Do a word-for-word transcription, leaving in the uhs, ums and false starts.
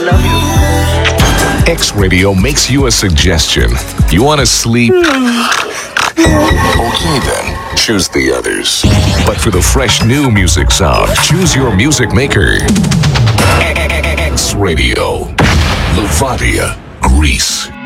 love you. X Radio makes you a suggestion. You want to sleep? Okay then, choose the others. But for the fresh new music sound, choose your music maker. X Radio, Levadia, Greece.